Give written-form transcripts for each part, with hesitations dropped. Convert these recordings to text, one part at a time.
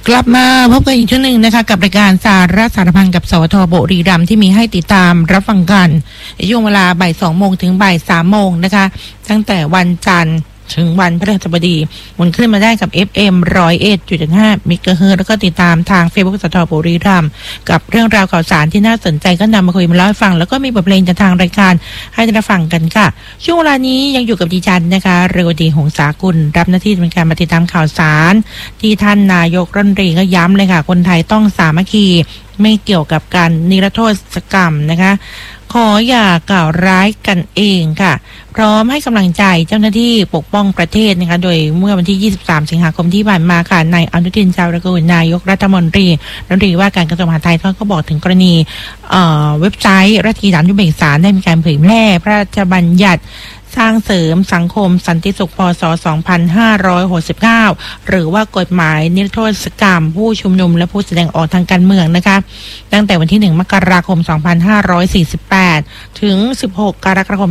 กลับมาพบกันอีกช่วงหนึ่งนะคะกับรายการสาระสารพันกับสวทบุรีรัมย์ที่มีให้ติดตามรับฟังกันในช่วงเวลาบ่าย 2 โมงถึงบ่าย 3 โมงนะคะตั้งแต่วันจันทร์ถึงวันพฤหัสบดีหมุนขึ้นมาได้กับ FM 101.5 เมกะเฮิรตซ์แล้วก็ติดตามทาง Facebook สวทบุรีรัมย์กับเรื่องราวข่าวสารที่น่าสนใจก็นำมาคุยมาเล่าให้ฟังแล้วก็มีบทเพลงจากทางรายการให้ได้ฟังกันค่ะช่วงเวลานี้ยังอยู่กับดิฉันนะคะเรวดีหงสากุลรับหน้าที่เป็นการมาติดตามข่าวสารที่ท่านนายกรัฐมนตรีก็ย้ำเลยค่ะคนไทยต้องสามัคคีไม่เกี่ยวกับการนิรโทษกรรมนะคะขออย่ากล่าวร้ายกันเองค่ะพร้อมให้กำลังใจเจ้าหน้าที่ปกป้องประเทศนะคะโดยเมื่อวันที่23สิงหาคมที่ผ่านมาค่ะนายอนุทินชาญวิรากูลนายกรัฐมนตรีว่าการกระทรวงมหาดไทยก็บอกถึงกรณีเว็บไซต์ราชกิจจานุเบกษาได้มีการเผยแพร่พระราชบัญญัติสร้างเสริมสังคมสันติสุขพ.ศ. 2569หรือว่ากฎหมายนิรโทษกรรมผู้ชุมนุมและผู้แสดงออกทางการเมืองนะคะตั้งแต่วันที่1 มกราคม 2548ถึง16 กรกฎาคม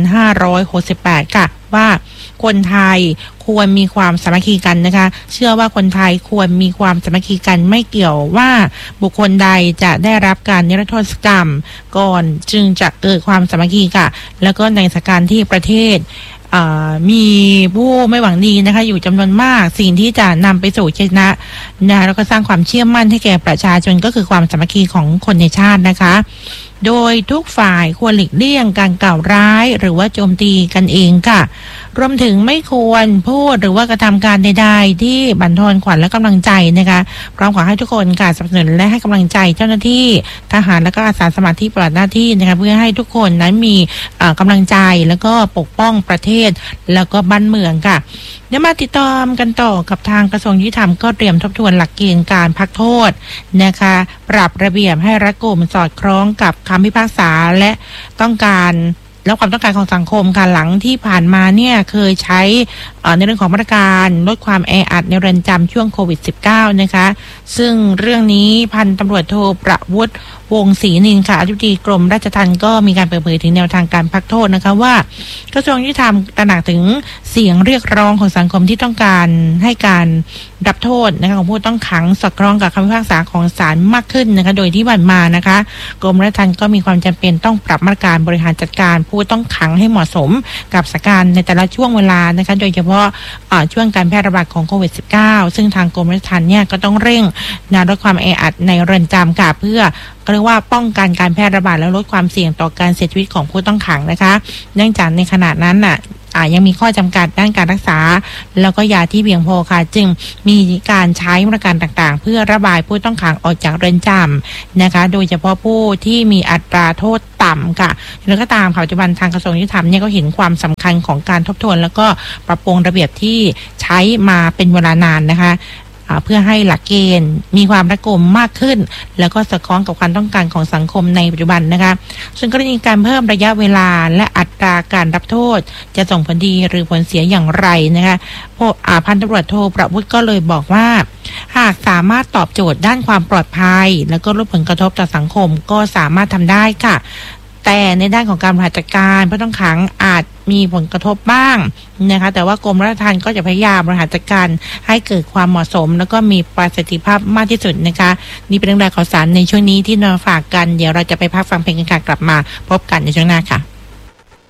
2568ค่ะว่าคนไทยควรมีความสามัคคีกันนะคะเชื่อว่าคนไทยควรมีความสามัคคีกันไม่เกี่ยวว่าบุคคลใดจะได้รับการนิรโทษกรรมก่อนจึงจะเกิดความสามัคคีค่ะแล้วก็ในสถานการณ์ที่ประเทศมีผู้ไม่หวังดีนะคะอยู่จำนวนมากสิ่งที่จะนำไปสู่ชัยชนะแล้วก็สร้างความเชื่อมั่นให้แก่ประชาชนก็คือความสามัคคีของคนในชาตินะคะโดยทุกฝ่ายควรหลีกเลี่ยงการกล่าวร้ายหรือว่าโจมตีกันเองค่ะรวมถึงไม่ควรพูดหรือว่ากระทำการใดๆที่บั่นทอนขวัญและกำลังใจนะคะพร้อมขอให้ทุกคนค่ะสนับสนุนและให้กำลังใจเจ้าหน้าที่ทหารและก็อาสาสมัครที่ปฏิบัติหน้าที่นะคะเพื่อให้ทุกคนนั้นมีกำลังใจแล้วก็ปกป้องประเทศแล้วก็บ้านเมืองค่ะเดี๋ยวมาติดตามกันต่อกับทางกระทรวงยุติธรรมก็เตรียมทบทวนหลักเกณฑ์การพักโทษนะคะปรับระเบียบให้รัดกุมสอดคล้องกับคำพิพากษาและต้องการแล้วความต้องการของสังคมค่ะหลังที่ผ่านมาเนี่ยเคยใช้ในเรื่องของมาตรการลดความแออัดในเรือนจำช่วงโควิด -19 นะคะซึ่งเรื่องนี้พันตำรวจโทประวุฒิวงศ์ศรีนินค่ะอธิบดีกรมราชทัณฑ์ก็มีการเปิดเผยถึงแนวทางการพักโทษนะคะว่ากระทรวงยุติธรรมตระหนักถึงเสียงเรียกร้องของสังคมที่ต้องการให้การรับโทษนะคะของผู้ต้องขังสอดคล้องกับคำพิพากษาของศาลมากขึ้นนะคะโดยที่ผ่านมานะคะกรมราชทัณฑ์ก็มีความจำเป็นต้องปรับมาตรการบริหารจัดการผู้ต้องขังให้เหมาะสมกับสถานการณ์ในแต่ละช่วงเวลานะคะโดยเฉพาะช่วงการแพร่ระบาดของโควิด -19 ซึ่งทางกรมราชทัณฑ์เนี่ยก็ต้องเร่งลดความแออัดในเรือนจำค่ะเพื่อเรียกว่าป้องกันการแพร่ระบาดและลดความเสี่ยงต่อการเสียชีวิตของผู้ต้องขังนะคะเนื่องจากในขณะนั้นยังมีข้อจำกัดด้านการรักษาแล้วก็ยาที่เพียงพอค่ะจึงมีการใช้มาตรการต่างๆเพื่อระบายผู้ต้องขังออกจากเรือนจำนะคะโดยเฉพาะผู้ที่มีอัตราโทษต่ำค่ะแล้วก็ตามปัจจุบันทางกระทรวงยุติธรรมเนี่ยก็เห็นความสำคัญของการทบทวนแล้วก็ปรับปรุงระเบียบที่ใช้มาเป็นเวลานานนะคะเพื่อให้หลักเกณฑ์มีความรัดกุมมากขึ้นแล้วก็สอดคล้องกับความต้องการของสังคมในปัจจุบันนะคะส่วนกรณีการเพิ่มระยะเวลาและอัตราการรับโทษจะส่งผลดีหรือผลเสียอย่างไรนะคะพันตำรวจโทประวุฒิก็เลยบอกว่าหากสามารถตอบโจทย์ด้านความปลอดภัยแล้วก็ลดผลกระทบต่อสังคมก็สามารถทำได้ค่ะแต่ในด้านของการบริหารจัดการผู้ต้องขังอาจมีผลกระทบบ้างนะคะแต่ว่ากรมราชทัณฑ์ก็จะพยายามบริหารจัดการให้เกิดความเหมาะสมแล้วก็มีประสิทธิภาพมากที่สุดนะคะนี่เป็นเรื่องราวข่าวสารในช่วงนี้ที่นำฝากกันเดี๋ยวเราจะไปพักฟังเพลงกันค่ะกลับมาพบกันในช่วงหน้าค่ะ